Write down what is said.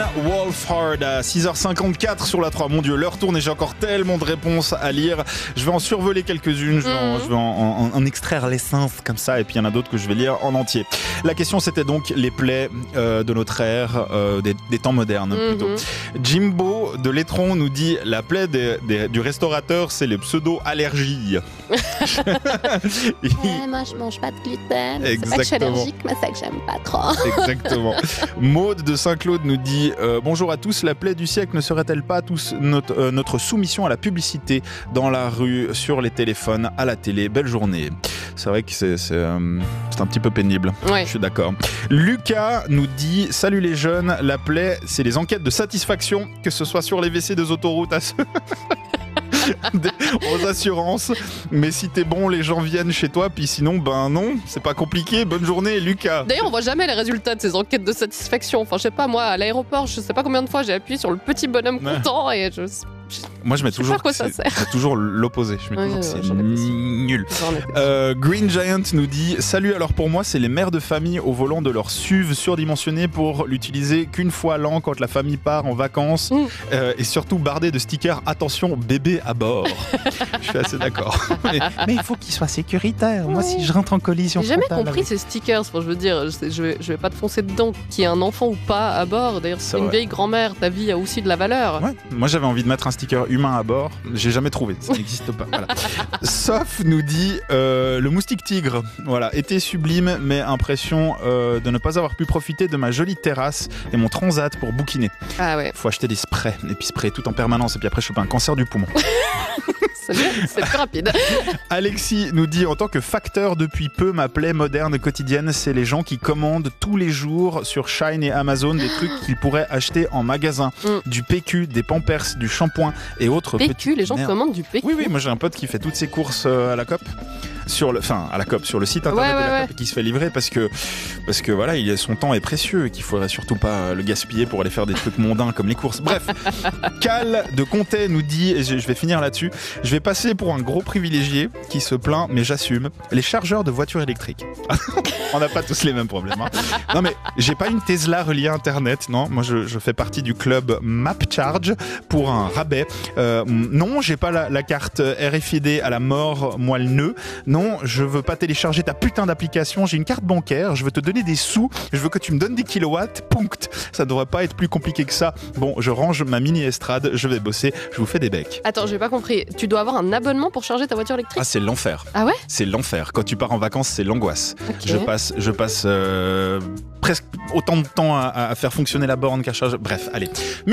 Wolfhard à 6h54 sur la 3. Mon Dieu, l'heure tourne et j'ai encore tellement de réponses à lire. Je vais en survoler quelques-unes, je vais en extraire l'essence comme ça, et puis il y en a d'autres que je vais lire en entier. La question, c'était donc les plaies de notre ère, des temps modernes plutôt. Jimbo de Létron nous dit la plaie du restaurateur, c'est les pseudo-allergies. Moi je mange pas de gluten. Exactement. C'est pas que je suis allergique, mais c'est que j'aime pas trop. Exactement. Maude de Saint-Claude nous dit bonjour à tous, la plaie du siècle ne serait-elle pas tous notre soumission à la publicité dans la rue, sur les téléphones, à la télé. Belle journée. C'est vrai que c'est un petit peu pénible. Ouais. Je suis d'accord. Lucas nous dit salut les jeunes, la plaie c'est les enquêtes de satisfaction, que ce soit sur les WC des autoroutes aux assurances, mais si t'es bon les gens viennent chez toi, puis sinon ben non, c'est pas compliqué. Bonne journée Lucas. D'ailleurs on voit jamais les résultats de ces enquêtes de satisfaction. Enfin je sais pas, moi à l'aéroport je sais pas combien de fois j'ai appuyé sur le petit bonhomme content et moi je mets toujours, pas à quoi ça sert. toujours l'opposé, je mets toujours que c'est j'en étais sûre. nul. Green Giant nous dit salut, alors pour moi c'est les mères de famille au volant de leur SUV surdimensionné pour l'utiliser qu'une fois l'an quand la famille part en vacances, et surtout bardé de stickers attention bébé à bord. Je suis assez d'accord. Mais il faut qu'il soit sécuritaire. Moi si je rentre en collision j'ai jamais frontale compris ces stickers. Enfin, je veux dire, je vais pas te foncer dedans qu'il y ait un enfant ou pas à bord. D'ailleurs si c'est une vieille grand-mère, ta vie a aussi de la valeur. Ouais. Moi j'avais envie de mettre un sticker humain à bord, j'ai jamais trouvé, ça n'existe pas. Voilà. Sauf nous dit le moustique tigre. Voilà, été sublime, mais impression de ne pas avoir pu profiter de ma jolie terrasse et mon transat pour bouquiner. Ah ouais. Faut acheter des sprays, et puis sprayer tout en permanence, et puis après je chope un cancer du poumon. C'est plus rapide. Alexis nous dit en tant que facteur depuis peu, ma plaie moderne quotidienne, c'est les gens qui commandent tous les jours sur Shine et Amazon des trucs qu'ils pourraient acheter en magasin. Du PQ, des Pampers, du shampoing et autres PQ, les gens commandent du PQ. Oui, moi j'ai un pote qui fait toutes ses courses à la COP. Sur le site internet de la COP, qui se fait livrer parce que voilà, son temps est précieux et qu'il faudrait surtout pas le gaspiller pour aller faire des trucs mondains comme les courses. Bref, Cal de Comté nous dit, et je vais finir là-dessus, je vais passer pour un gros privilégié qui se plaint, mais j'assume, les chargeurs de voitures électriques. On n'a pas tous les mêmes problèmes. Hein. Non mais j'ai pas une Tesla reliée à Internet, non. Moi je fais partie du club MapCharge pour un rabais. Non, j'ai pas la carte RFID à la mort, moi le nœud. Non, je veux pas télécharger ta putain d'application, j'ai une carte bancaire, je veux te donner des sous, je veux que tu me donnes des kilowatts, punct. Ça devrait pas être plus compliqué que ça. Bon, je range ma mini estrade, je vais bosser, je vous fais des becs. Attends, j'ai pas compris. Tu dois avoir un abonnement pour charger ta voiture électrique ? Ah, c'est l'enfer. Ah ouais ? C'est l'enfer. Quand tu pars en vacances, c'est l'angoisse. Okay. Je passe presque autant de temps à faire fonctionner la borne qu'à charger. Bref, allez.